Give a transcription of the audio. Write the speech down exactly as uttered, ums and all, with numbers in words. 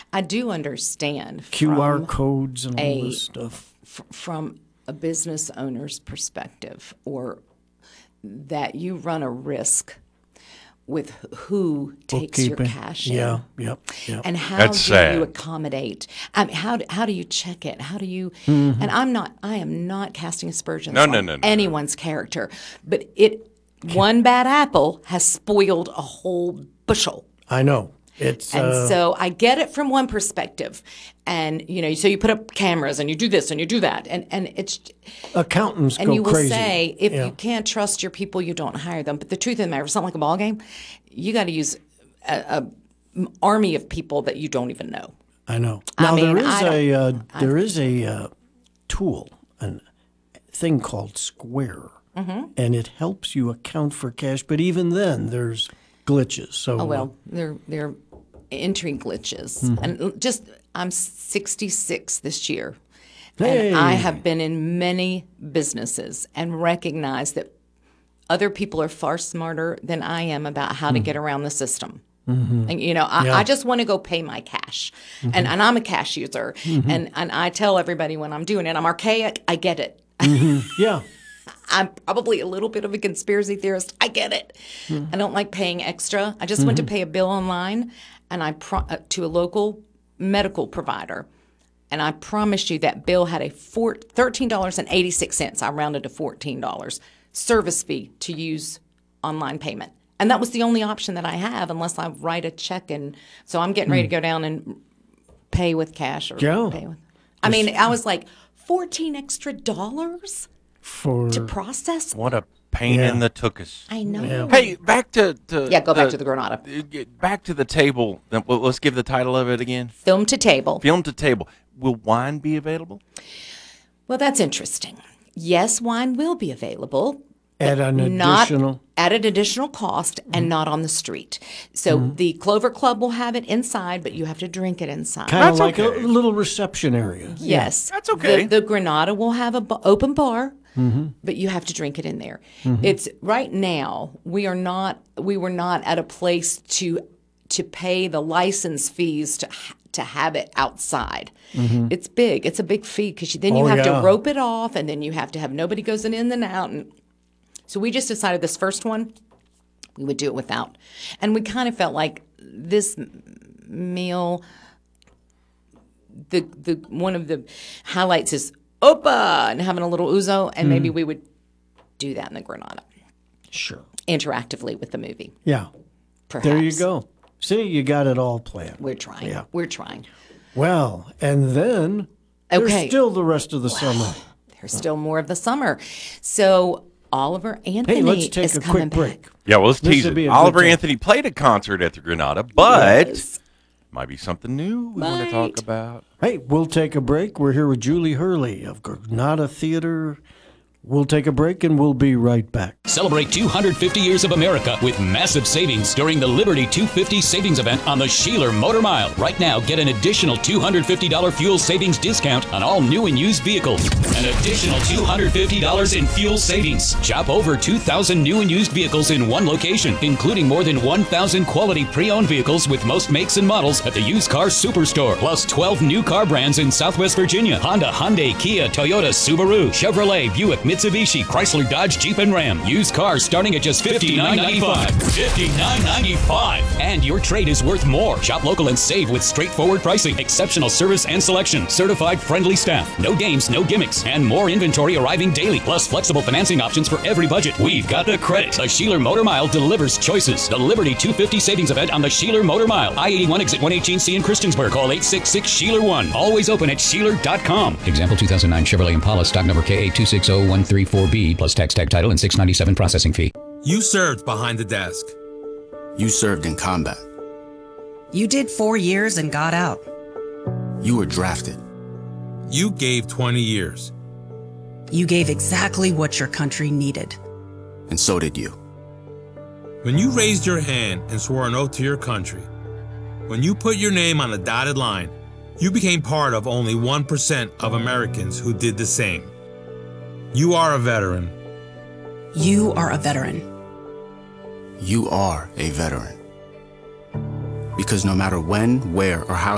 I do understand Q R from codes and all a- this stuff. f- from a business owner's perspective, or that you run a risk with who takes your Bookkeeping. cash in. Yeah, yep, yep. And how That's do sad. you accommodate? I mean, how do, how do you check it? How do you? Mm-hmm. And I'm not. I am not casting aspersions No, on no, no, no, no. anyone's character, but it one bad apple has spoiled a whole bushel. I know. It's And uh, so I get it from one perspective, and you know, so you put up cameras and you do this and you do that, and and it's accountants and go you will crazy. say, if Yeah. you can't trust your people, you don't hire them. But the truth of the matter, it's not like a ball game. You got to use a, a army of people that you don't even know. I know. I Now mean, there is I don't- a uh, there is a uh, tool, a thing called Square, Mm-hmm. and it helps you account for cash. But even then, there's glitches. So Oh well, they're they're entry glitches, Mm-hmm. and just I'm sixty-six this year, Hey. and I have been in many businesses and recognized that other people are far smarter than I am about how to get around the system. And you know, I, Mm-hmm. Yeah. I just want to go pay my cash, and, and I'm a cash user, Mm-hmm. and and I tell everybody when I'm doing it, I'm archaic. I get it. yeah, I'm probably a little bit of a conspiracy theorist. I get it. I don't like paying extra. I just went to pay a bill online, and I pro- uh, to a local medical provider, and I promised you that bill had a four, thirteen dollars and eighty-six cents. I rounded to fourteen dollars service fee to use online payment, and that was the only option that I have unless I write a check. And so I'm getting ready to go down and pay with cash or Yeah. pay with. I mean, I was like fourteen extra dollars for to process. What a pain Yeah. in the tuchus. I know. Hey, back to, to Yeah, go back to the Granada. uh, get Back to the table. Then, well, let's give the title of it again. Film to table. Film to table. Will wine be available? Well, that's interesting. Yes, wine will be available. at an Not additional. at an additional cost and not on the street. So the Clover Club will have it inside, but you have to drink it inside. Kind of That's like okay. a little reception area. Yes, That's okay. The, the Granada will have a b- open bar, but you have to drink it in there. It's right now we are not we were not at a place to to pay the license fees to ha- to have it outside. It's big. It's a big fee because then you Oh, have yeah. to rope it off, and then you have to have nobody goes in and out. And so we just decided this first one we would do it without, and we kind of felt like this m- meal. The the one of the highlights is Opa and having a little ouzo, and maybe we would do that in the Granada Sure. interactively with the movie. Yeah. Perhaps. There you go. See, you got it all planned. We're trying. Yeah. We're trying. Well, and then Okay. there's still the rest of the summer. There's still more of the summer, so Oliver Anthony Hey, let's take is a coming quick break. back. Yeah, well, let's This tease would it. be a good Oliver time. Anthony played a concert at the Granada, but Yes. might be something new we want to talk Might. about. Hey, we'll take a break. We're here with Julie Hurley of Granada Theater. We'll take a break and we'll be right back. Celebrate two hundred fifty years of America with massive savings during the Liberty two fifty savings event on the Sheeler Motor Mile. Right now, get an additional two hundred fifty dollars fuel savings discount on all new and used vehicles. An additional two hundred fifty dollars in fuel savings. Shop over two thousand new and used vehicles in one location, including more than one thousand quality pre-owned vehicles with most makes and models at the Used Car Superstore. Plus twelve new car brands in Southwest Virginia. Honda, Hyundai, Kia, Toyota, Subaru, Chevrolet, Buick, Mitsubishi, Chrysler, Dodge, Jeep, and Ram. Used cars starting at just fifty-nine ninety-five. fifty-nine ninety-five. And your trade is worth more. Shop local and save with straightforward pricing, exceptional service and selection, certified friendly staff, no games, no gimmicks, and more inventory arriving daily, plus flexible financing options for every budget. We've got the credit. The Sheeler Motor Mile delivers choices. The Liberty two fifty savings event on the Sheeler Motor Mile. I eighty-one exit one eighteen C in Christiansburg. Call eight six six Sheeler one. Always open at Sheeler dot com. Example two thousand nine Chevrolet Impala, stock number K A two six zero one three four B, plus tax tag title and six ninety-seven processing fee. You served behind the desk. You served in combat. You did four years and got out. You were drafted. You gave twenty years. You gave exactly what your country needed. And so did you. When you raised your hand and swore an oath to your country, when you put your name on a dotted line, you became part of only one percent of Americans who did the same. You are a veteran. You are a veteran. You are a veteran. Because no matter when, where, or how